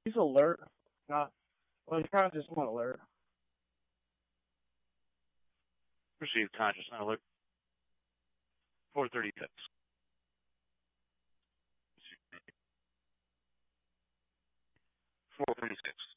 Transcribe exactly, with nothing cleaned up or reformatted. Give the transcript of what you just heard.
He's alert. Not, well, he's kind of just not alert. Perceived conscious, not alert. four thirty-six. four thirty-six.